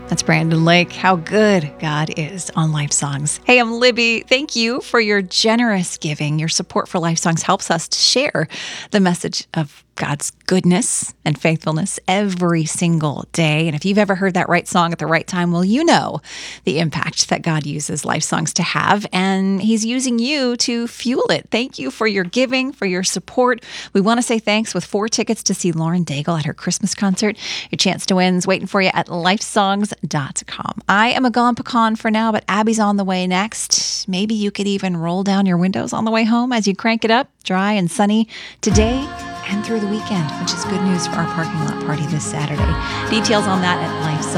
That's Brandon Lake. How good God is on Life Songs. Hey, I'm Libby. Thank you for your generous giving. Your support for Life Songs helps us to share the message of God's goodness and faithfulness every single day. And if you've ever heard that right song at the right time, well, you know the impact that God uses Life Songs to have, and He's using you to fuel it. Thank you for your giving, for your support. We want to say thanks with 4 tickets to see Lauren Daigle at her Christmas concert. Your chance to win's waiting for you at lifesongs.com. I am a gone pecan for now, but Abby's on the way next. Maybe you could even roll down your windows on the way home as you crank it up, dry and sunny today and through the weekend, which is good news for our parking lot party this Saturday. Details on that at Life Songs.